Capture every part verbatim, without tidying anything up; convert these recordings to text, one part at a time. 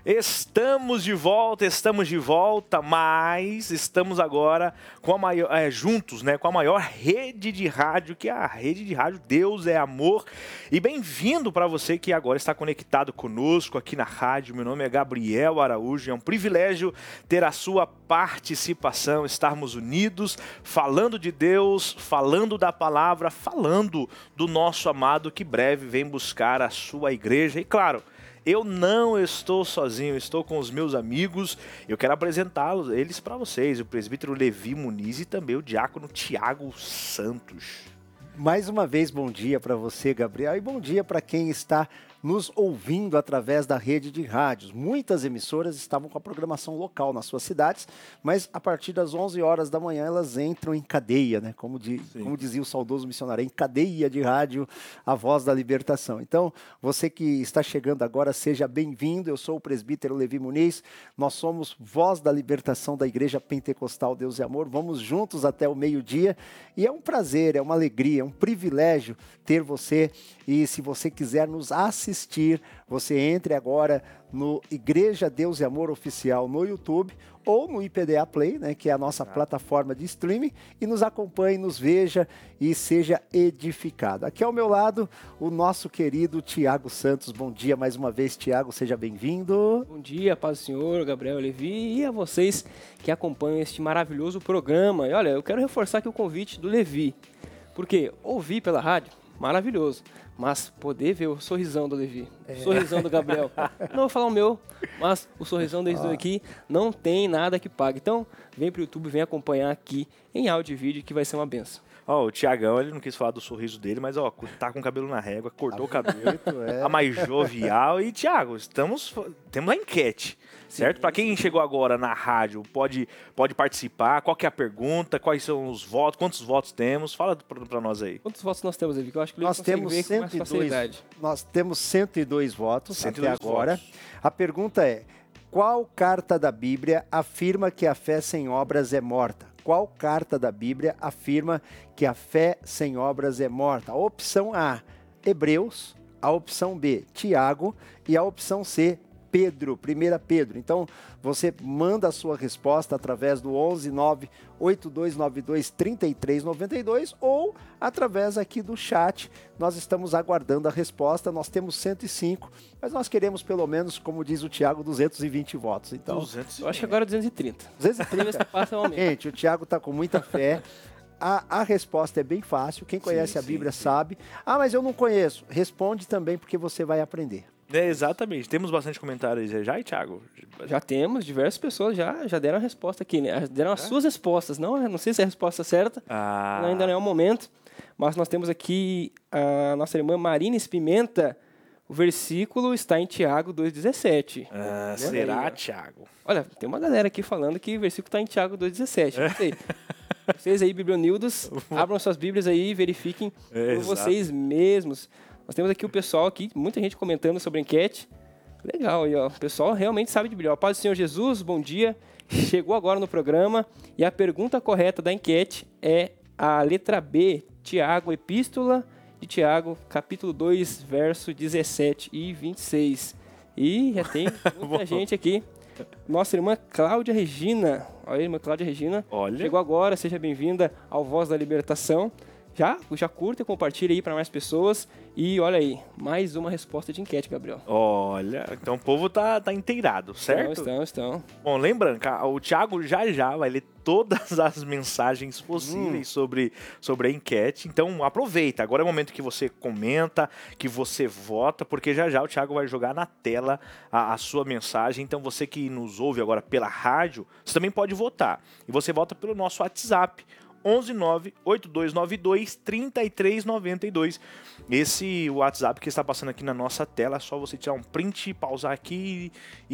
Estamos de volta, estamos de volta, mas estamos agora com a maior, é, juntos, né, com a maior rede de rádio, que é a rede de rádio Deus é Amor. E bem-vindo para você que agora está conectado conosco aqui na rádio. Meu nome é Gabriel Araújo, é um privilégio ter a sua participação, estarmos unidos, falando de Deus, falando da palavra, falando do nosso amado que breve vem buscar a sua igreja. E claro, eu não estou sozinho, estou com os meus amigos. Eu quero apresentá-los, eles para vocês, o presbítero Levi Muniz e também o diácono Tiago Santos. Mais uma vez, bom dia para você, Gabriel, e bom dia para quem está nos ouvindo através da rede de rádios. Muitas emissoras estavam com a programação local nas suas cidades, mas a partir das onze horas da manhã elas entram em cadeia, né? Como, de, como dizia o saudoso missionário, em cadeia de rádio, a voz da libertação. Então, você que está chegando agora, seja bem-vindo. Eu sou o presbítero Levi Muniz, nós somos voz da libertação da Igreja Pentecostal Deus e Amor. Vamos juntos até o meio-dia e é um prazer, é uma alegria, é um privilégio ter você. E se você quiser nos assistir, você entre agora no Igreja Deus e Amor Oficial no YouTube ou no I P D A Play, né, que é a nossa ah. plataforma de streaming, e nos acompanhe, nos veja e seja edificado. Aqui ao meu lado, o nosso querido Tiago Santos. Bom dia mais uma vez, Tiago, seja bem-vindo. Bom dia, paz do Senhor, Gabriel Levi, e a vocês que acompanham este maravilhoso programa. E olha, eu quero reforçar aqui o convite do Levi, porque ouvir pela rádio, maravilhoso, mas poder ver o sorrisão do Levi, é. o sorrisão do Gabriel, não vou falar o meu, mas o sorrisão deles dois aqui não tem nada que pague. Então, vem pro YouTube, vem acompanhar aqui em áudio e vídeo que vai ser uma benção. Ó, oh, o Tiagão, ele não quis falar do sorriso dele, mas ó, tá com o cabelo na régua, cortou o cabelo, é. tá mais jovial. E, Tiago, estamos, temos a enquete, certo? Para quem chegou agora na rádio, pode, pode participar. Qual que é a pergunta? Quais são os votos? Quantos votos temos? Fala para nós aí. Quantos votos nós temos, Levi? Que eu acho que nós temos ver cento e dois, nós temos cento e dois votos cento e dois até agora. Votos. A pergunta é: qual carta da Bíblia afirma que a fé sem obras é morta? Qual carta da Bíblia afirma que a fé sem obras é morta? A opção A, Hebreus, a opção B, Tiago e a opção C, Pedro, primeira Pedro. Então, você manda a sua resposta através do onze nove oito dois nove dois três três nove dois ou através aqui do chat. Nós estamos aguardando a resposta. Nós temos cento e cinco, mas nós queremos pelo menos, como diz o Tiago, duzentos e vinte votos. Então, duzentos, eu acho que agora é duzentos e trinta. duzentos e trinta. Gente, o Tiago está com muita fé. A, a resposta é bem fácil. Quem conhece sim, a Bíblia sim, sabe. Sim. Ah, mas eu não conheço. Responde também, porque você vai aprender. É, exatamente. Temos bastante comentários já, e Thiago? Já temos, diversas pessoas já, já deram a resposta aqui, né? Deram as é? suas respostas. Não, não sei se é a resposta certa, ah. ainda não é o momento, mas nós temos aqui a nossa irmã Marina Pimenta. O versículo está em Tiago dois dezessete. Ah, será, Tiago? Olha, tem uma galera aqui falando que o versículo está em Tiago dois dezessete. Não sei. Vocês aí, biblionildos, abram suas Bíblias aí e verifiquem é, por vocês mesmos. Nós temos aqui o pessoal aqui, muita gente comentando sobre a enquete. Legal, aí, ó. O pessoal realmente sabe de Bíblia. Paz do Senhor Jesus, bom dia. Chegou agora no programa e a pergunta correta da enquete é a letra B, Tiago, Epístola de Tiago, capítulo dois, verso dezessete e vinte e seis. E já tem muita gente aqui. Nossa irmã Cláudia Regina. Olha, irmã Cláudia Regina. Olha. Chegou agora, seja bem-vinda ao Voz da Libertação. Já, já curta e compartilha aí para mais pessoas. E olha aí, mais uma resposta de enquete, Gabriel. Olha, então o povo tá, tá inteirado, certo? Estão, estão, estão. Bom, lembrando, o Thiago já já vai ler todas as mensagens possíveis hum. sobre, sobre a enquete. Então aproveita, agora é o momento que você comenta, que você vota, porque já já o Thiago vai jogar na tela a, a sua mensagem. Então você que nos ouve agora pela rádio, você também pode votar. E você vota pelo nosso WhatsApp. onze nove oito dois nove dois três três nove dois. Esse WhatsApp que está passando aqui na nossa tela, é só você tirar um print, pausar aqui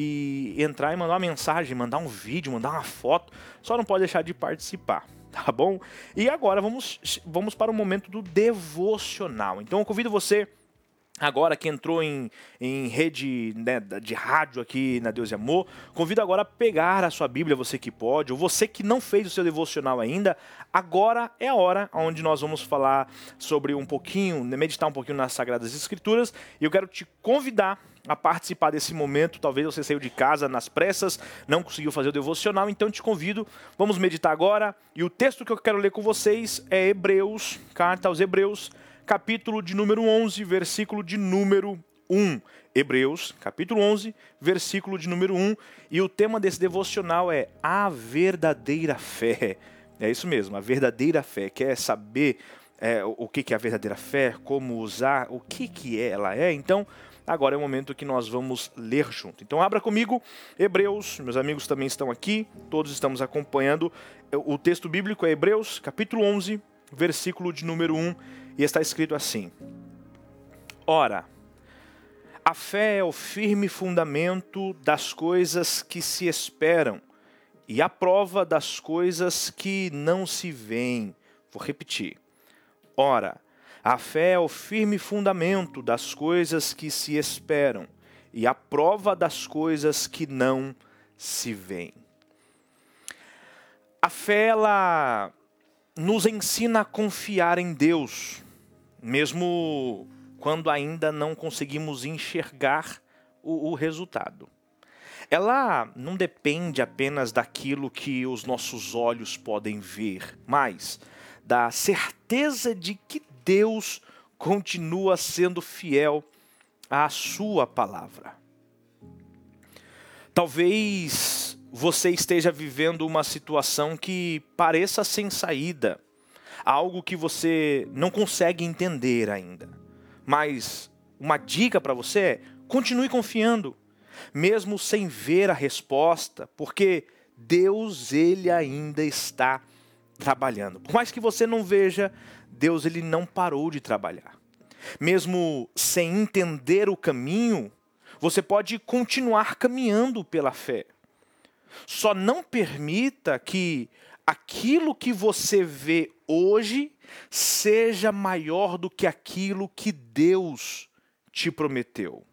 e entrar e mandar uma mensagem, mandar um vídeo, mandar uma foto. Só não pode deixar de participar, tá bom? E agora vamos, vamos para o momento do devocional. Então eu convido você agora que entrou em, em rede, né, de rádio aqui na Deus e Amor, convido agora a pegar a sua Bíblia, você que pode, ou você que não fez o seu devocional ainda, agora é a hora onde nós vamos falar sobre um pouquinho, meditar um pouquinho nas Sagradas Escrituras, e eu quero te convidar a participar desse momento. Talvez você saiu de casa nas pressas, não conseguiu fazer o devocional, então te convido, vamos meditar agora, e o texto que eu quero ler com vocês é Hebreus, carta aos Hebreus, capítulo de número onze, versículo de número um. Hebreus, capítulo onze, versículo de número um. E o tema desse devocional é a verdadeira fé. É isso mesmo, a verdadeira fé. Quer saber é, o que é a verdadeira fé, como usar, o que, que ela é? Então, agora é o momento que nós vamos ler junto. Então, abra comigo Hebreus, meus amigos também estão aqui, todos estamos acompanhando. O texto bíblico é Hebreus, capítulo onze, versículo de número um. E está escrito assim: Ora, a fé é o firme fundamento das coisas que se esperam e a prova das coisas que não se veem. Vou repetir. Ora, a fé é o firme fundamento das coisas que se esperam e a prova das coisas que não se veem. A fé, ela nos ensina a confiar em Deus, mesmo quando ainda não conseguimos enxergar o, o resultado. Ela não depende apenas daquilo que os nossos olhos podem ver, mas da certeza de que Deus continua sendo fiel à sua palavra. Talvez você esteja vivendo uma situação que pareça sem saída, algo que você não consegue entender ainda. Mas uma dica para você é: continue confiando, mesmo sem ver a resposta, porque Deus, ele ainda está trabalhando. Por mais que você não veja, Deus, ele não parou de trabalhar. Mesmo sem entender o caminho, você pode continuar caminhando pela fé. Só não permita que aquilo que você vê hoje seja maior do que aquilo que Deus te prometeu.